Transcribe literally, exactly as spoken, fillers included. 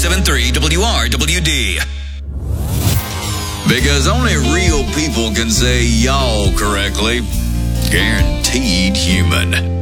seven three W R W D. Because only real people can say y'all correctly. Guaranteed human.